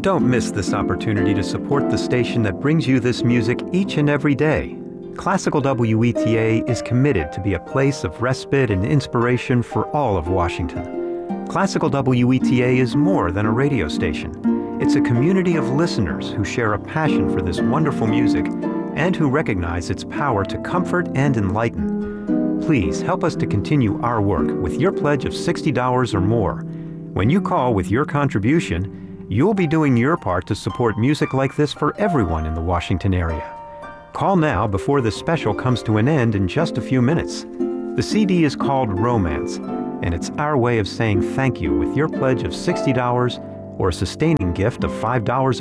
Don't miss this opportunity to support the station that brings you this music each and every day. Classical WETA is committed to be a place of respite and inspiration for all of Washington. Classical WETA is more than a radio station. It's a community of listeners who share a passion for this wonderful music and who recognize its power to comfort and enlighten. Please help us to continue our work with your pledge of $60 or more. When you call with your contribution, you'll be doing your part to support music like this for everyone in the Washington area. Call now before this special comes to an end in just a few minutes. The CD is called Romance, and it's our way of saying thank you with your pledge of $60 or a sustaining gift of $5